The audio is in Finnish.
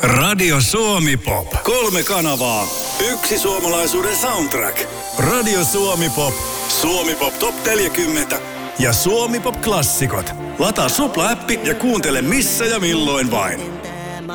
Radio Suomi Pop. 3 kanavaa. Yksi suomalaisuuden soundtrack. Radio Suomi Pop. Suomi Pop Top 40. Ja Suomi Pop Klassikot. Lataa Supla-appi ja kuuntele missä ja milloin vain.